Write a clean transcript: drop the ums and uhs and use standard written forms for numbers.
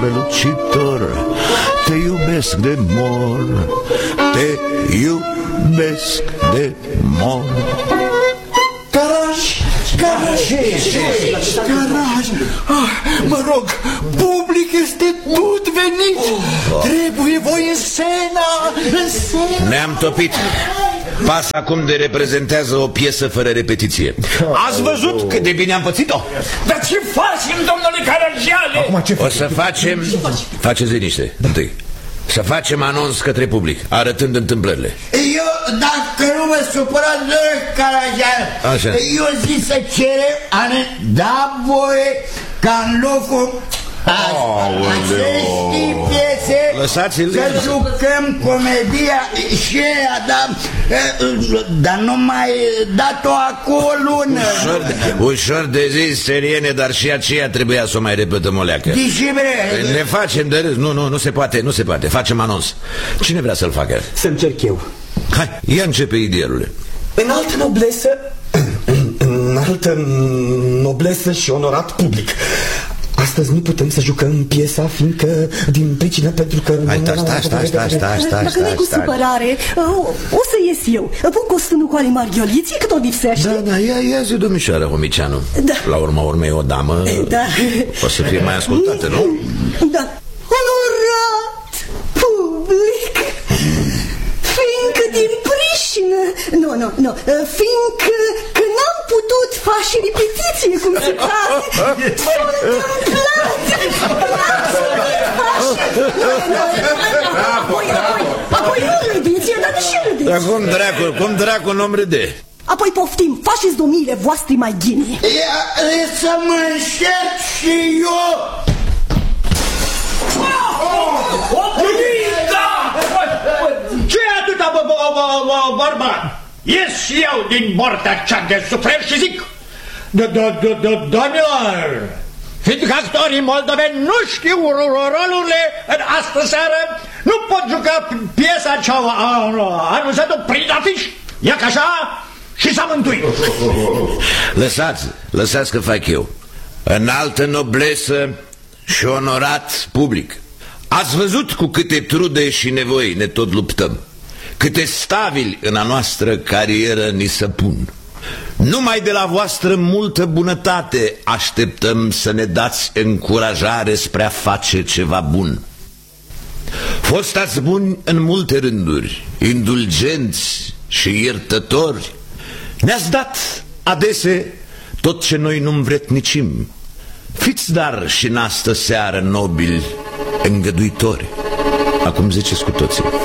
Lucitor, te iubesc de mor, te iubesc de mor. Caraj! Mă rog, public este tot venit. Trebuie voi în scenă. Ne-am topit. Pas acum de reprezentează o piesă fără repetiție. Ați văzut cât de bine am pățit-o? Dar ce facem, domnule Caragiale? O să facem... Faceți liniște, întâi. Să facem anunț către public, arătând întâmplările. Eu, dacă nu mă supărați, domnule Caragiale, eu zic să cerem a ne da voie ca în locul acestei piese să jucăm comedia și ea, dar nu mai dat-o acum o lună. Ușor de zis, seriene, dar și aceea trebuia să o mai repetăm o leacă. Ne facem de râs, nu se poate, facem anunț. Cine vrea să-l facă? Să încerc eu. Hai, ia începe idealule. Înaltă noblesă și onorat public. Astăzi nu putem să jucăm piesa, fiindcă din pricină, pentru că... Hai, stai. Dacă nu-i cu supărare, o să ies eu. Pun costumul cu ale Marghioliții, că tot lipsește. Da, ia zi, domnișoară Homicianu. Da. La urma urmei o damă o să fie mai ascultată, nu? Da. Onorat public, fiindcă din pricină... Nu, fiindcă că n-am putut face repetiție cum se cade. Apoi nu râdeți, dar de ce râdeți? Dar cum dracu nu-mi râde? Apoi poftim, faceți domniile voastre mai ghine. Să mă înșerc și eu. Ce-i atâta, bărbat? Ies și eu din mortea cea de suflet și zic: domnilor, fiindcă actorii moldoveni nu știu rolurile în astă seară, nu pot juca piesa ce au anunțat-o prin afiș. Ia ca așa și s-a mântuit. Lăsați că fac eu. Înaltă noblesă și onorat public, ați văzut cu câte trude și nevoi ne tot luptăm, câte stabili în a noastră carieră ni se pun. Numai de la voastră multă bunătate așteptăm să ne dați încurajare spre a face ceva bun. Fostați buni în multe rânduri, indulgenți și iertători. Ne-ați dat adese tot ce noi nu învretnicim. Fiți dar și în astă seară nobili, îngăduitori. Acum ziceți cu toții.